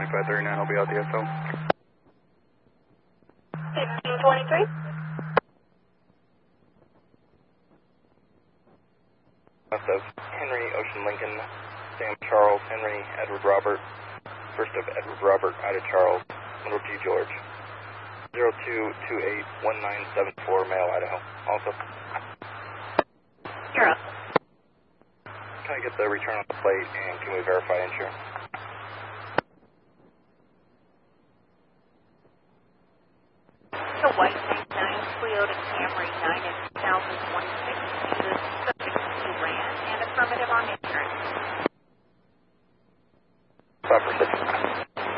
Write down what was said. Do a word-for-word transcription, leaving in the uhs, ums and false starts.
five three nine, I'll be out the S O. fifteen twenty-three. West of Henry, Ocean Lincoln, Sam Charles, Henry, Edward Robert. First of Edward Robert, Ida Charles, Middle G George. zero two two eight one nine seven four, Male, Idaho. Also. You're up. Can I get the return on the plate and can we verify insurance? The white ninety-nine Toyota Camry nine X two thousand twenty-six. The subject to ran and affirmative on